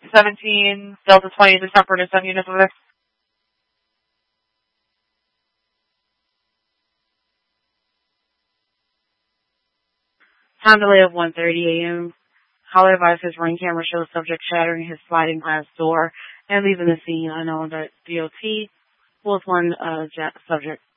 17, Delta 20, the separatist on units over there. Time delay of 1:30 a.m. Hollow devices ring camera shows subject shattering his sliding glass door and leaving the scene unknown that DOT was one subject